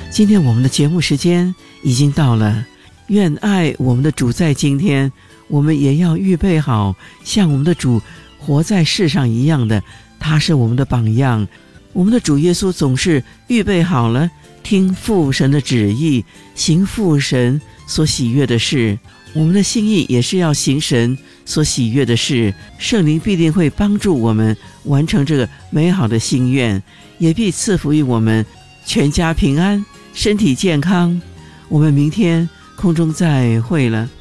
今天我们的节目时间已经到了，愿爱我们的主在今天，我们也要预备好像我们的主活在世上一样的，他是我们的榜样。我们的主耶稣总是预备好了，听父神的旨意，行父神所喜悦的事。我们的心意也是要行神所喜悦的事，圣灵必定会帮助我们完成这个美好的心愿，也必赐福于我们全家平安，身体健康。我们明天空中再会了。